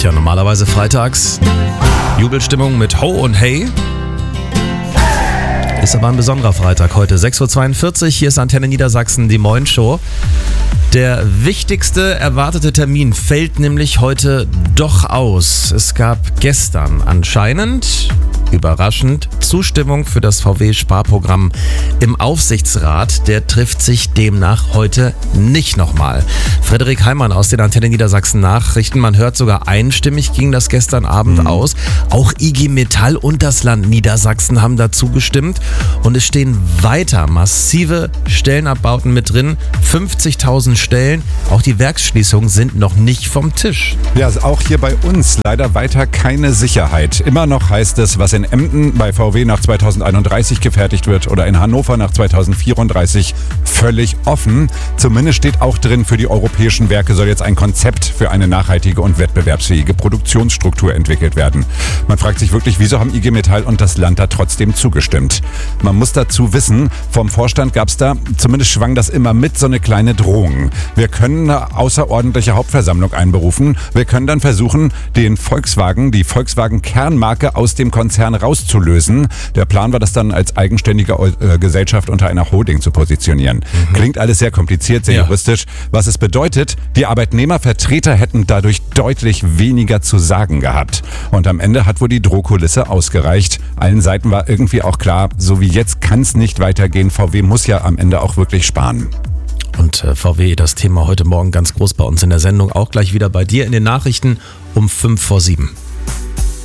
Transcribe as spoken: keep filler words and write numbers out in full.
Tja, normalerweise freitags Jubelstimmung mit Ho und Hey. Ist aber ein besonderer Freitag heute, sechs Uhr zweiundvierzig. Hier ist Antenne Niedersachsen, die Moin Show. Der wichtigste erwartete Termin fällt nämlich heute doch aus. Es gab gestern anscheinend, überraschend, Zustimmung für das V W-Sparprogramm im Aufsichtsrat. Der trifft sich demnach heute nicht nochmal. Frederik Heimann aus den Antenne Niedersachsen Nachrichten. Man hört sogar einstimmig ging das gestern Abend mhm. aus. Auch I G Metall und das Land Niedersachsen haben dazu gestimmt. Und es stehen weiter massive Stellenabbauten mit drin. fünfzigtausend Stellen. Auch die Werksschließungen sind noch nicht vom Tisch. Ja, auch hier bei uns leider weiter keine Sicherheit. Immer noch heißt es, was in Emden bei V W nach zweitausendeinunddreißig gefertigt wird oder in Hannover nach zweitausendvierunddreißig, völlig offen. Zumindest steht auch drin, für die europäischen Werke soll jetzt ein Konzept für eine nachhaltige und wettbewerbsfähige Produktionsstruktur entwickelt werden. Man fragt sich wirklich, wieso haben I G Metall und das Land da trotzdem zugestimmt? Man muss dazu wissen, vom Vorstand gab es da, zumindest schwang das immer mit, so eine kleine Drohung. Wir können eine außerordentliche Hauptversammlung einberufen. Wir können dann versuchen, den Volkswagen, die Volkswagen-Kernmarke aus dem Konzern rauszulösen. Der Plan war, das dann als eigenständige äh, Gesellschaft unter einer Holding zu positionieren. Mhm. Klingt alles sehr kompliziert, sehr ja. juristisch. Was es bedeutet, die Arbeitnehmervertreter hätten dadurch deutlich weniger zu sagen gehabt. Und am Ende hat wohl die Drohkulisse ausgereicht. Allen Seiten war irgendwie auch klar, so wie jetzt kann es nicht weitergehen. V W muss ja am Ende auch wirklich sparen. Und äh, V W, das Thema heute Morgen ganz groß bei uns in der Sendung. Auch gleich wieder bei dir in den Nachrichten um fünf vor sieben.